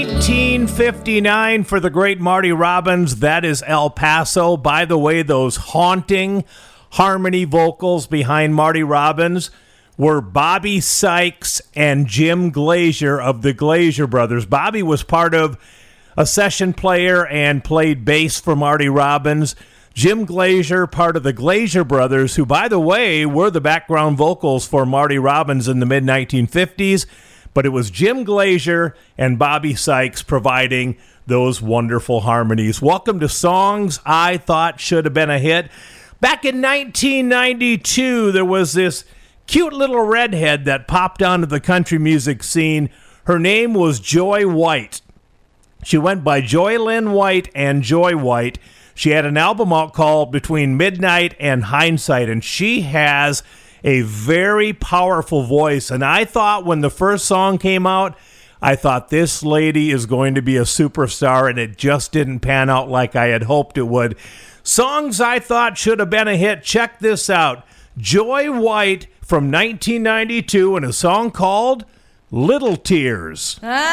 1959 for the great Marty Robbins. That is El Paso. By the way, those haunting harmony vocals behind Marty Robbins were Bobby Sykes and Jim Glazier of the Glazier Brothers. Bobby was part of a session player and played bass for Marty Robbins. Jim Glazier, part of the Glazier Brothers, who, by the way, were the background vocals for Marty Robbins in the mid-1950s. But it was Jim Glazier and Bobby Sykes providing those wonderful harmonies. Welcome to Songs I Thought Should Have Been a Hit. Back in 1992, there was this cute little redhead that popped onto the country music scene. Her name was Joy White. She went by Joy Lynn White and Joy White. She had an album out called Between Midnight and Hindsight, and she has a very powerful voice. And I thought when the first song came out, I thought this lady is going to be a superstar, and it just didn't pan out like I had hoped it would. Songs I Thought Should Have Been a Hit. Check this out. Joy White from 1992 and a song called Little Tears.